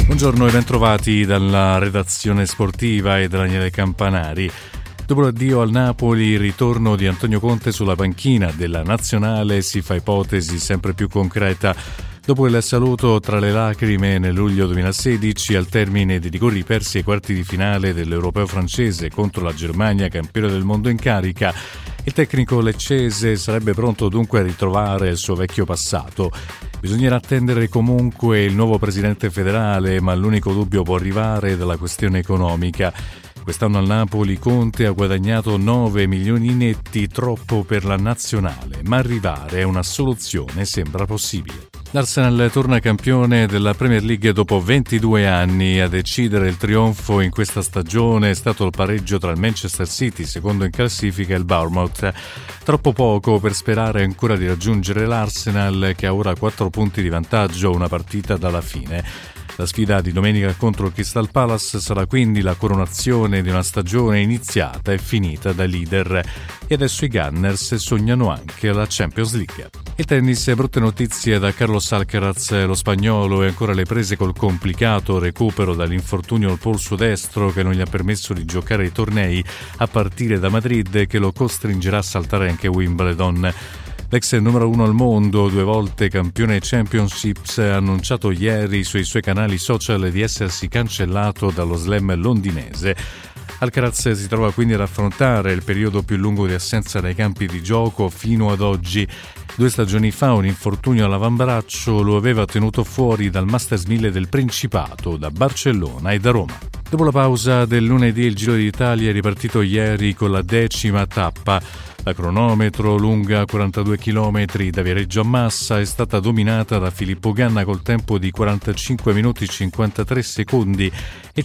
Buongiorno e bentrovati dalla redazione sportiva e da Daniele Campanari. Dopo l'addio al Napoli, il ritorno di Antonio Conte sulla panchina della Nazionale si fa ipotesi sempre più concreta. Dopo il saluto tra le lacrime nel luglio 2016, al termine dei rigori persi ai quarti di finale dell'Europeo francese contro la Germania, campione del mondo in carica, il tecnico leccese sarebbe pronto dunque a ritrovare il suo vecchio passato. Bisognerà attendere comunque il nuovo presidente federale, ma l'unico dubbio può arrivare dalla questione economica. Quest'anno al Napoli Conte ha guadagnato 9 milioni netti, troppo per la nazionale, ma arrivare a una soluzione sembra possibile. L'Arsenal torna campione della Premier League dopo 22 anni. A decidere il trionfo in questa stagione è stato il pareggio tra il Manchester City, secondo in classifica, e il Bournemouth. Troppo poco per sperare ancora di raggiungere l'Arsenal, che ha ora 4 punti di vantaggio, una partita dalla fine. La sfida di domenica contro il Crystal Palace sarà quindi la coronazione di una stagione iniziata e finita da leader. E adesso i Gunners sognano anche la Champions League. Il tennis, brutte notizie da Carlos Alcaraz, lo spagnolo, e ancora le prese col complicato recupero dall'infortunio al polso destro che non gli ha permesso di giocare i tornei a partire da Madrid, che lo costringerà a saltare anche Wimbledon. L'ex numero 1 al mondo, 2 volte campione Championships, ha annunciato ieri sui suoi canali social di essersi cancellato dallo slam londinese. Alcaraz si trova quindi ad affrontare il periodo più lungo di assenza dai campi di gioco fino ad oggi. 2 stagioni fa un infortunio all'avambraccio lo aveva tenuto fuori dal Masters 1000 del Principato, da Barcellona e da Roma. Dopo la pausa del lunedì, il Giro d'Italia è ripartito ieri con la 10ª tappa. La cronometro, lunga 42 km da Viareggio a Massa, è stata dominata da Filippo Ganna col tempo di 45 minuti 53 secondi e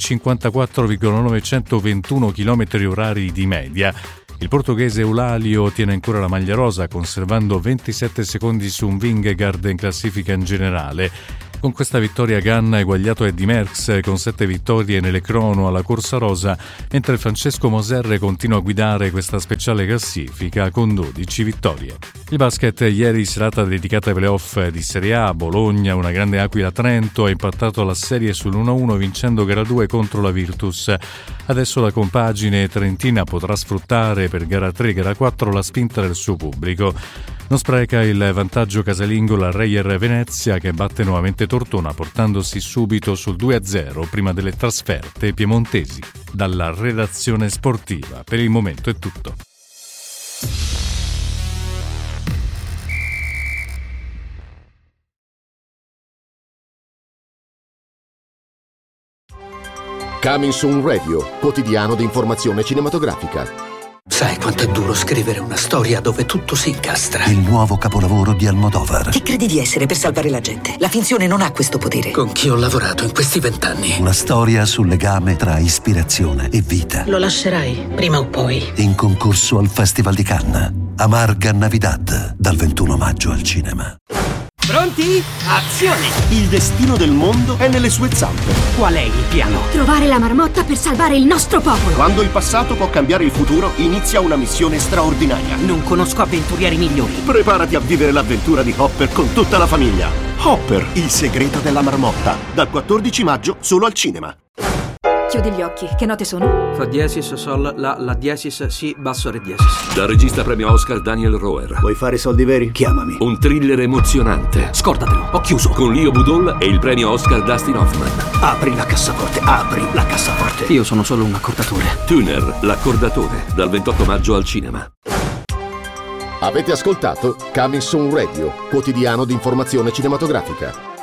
54,921 km orari di media. Il portoghese Eulalio tiene ancora la maglia rosa, conservando 27 secondi su un Vingegaard in classifica in generale. Con questa vittoria Ganna ha eguagliato Eddy Merckx con 7 vittorie nelle crono alla corsa rosa, mentre Francesco Moser continua a guidare questa speciale classifica con 12 vittorie. Il basket, ieri serata dedicata ai playoff di Serie A, Bologna, una grande Aquila Trento, ha impattato la serie sull'1-1 vincendo gara 2 contro la Virtus. Adesso la compagine trentina potrà sfruttare per gara 3 e gara 4 la spinta del suo pubblico. Non spreca il vantaggio casalingo la Reyer Venezia, che batte nuovamente Tortona portandosi subito sul 2-0 prima delle trasferte piemontesi. Dalla redazione sportiva per il momento è tutto. Coming Soon Radio, quotidiano di informazione cinematografica. Sai quanto è duro scrivere una storia dove tutto si incastra? Il nuovo capolavoro di Almodovar. Chi credi di essere per salvare la gente? La finzione non ha questo potere. Con chi ho lavorato in questi 20 anni? Una storia sul legame tra ispirazione e vita. Lo lascerai, prima o poi. In concorso al Festival di Cannes. Amarga Navidad, dal 21 maggio al cinema. Pronti? Azione! Il destino del mondo è nelle sue zampe. Qual è il piano? Trovare la marmotta per salvare il nostro popolo. Quando il passato può cambiare il futuro, inizia una missione straordinaria. Non conosco avventurieri migliori. Preparati a vivere l'avventura di Hopper con tutta la famiglia. Hopper, il segreto della marmotta. Dal 14 maggio solo al cinema. Chiudi gli occhi. Che note sono? Fa diesis, sol, la diesis, si, basso, re diesis. Dal regista premio Oscar Daniel Roher. Vuoi fare soldi veri? Chiamami. Un thriller emozionante. Scordatelo, ho chiuso. Con Leo Budol e il premio Oscar Dustin Hoffman. Apri la cassaforte, apri la cassaforte. Io sono solo un accordatore. Tuner, l'accordatore. Dal 28 maggio al cinema. Avete ascoltato Coming Soon Radio, quotidiano di informazione cinematografica.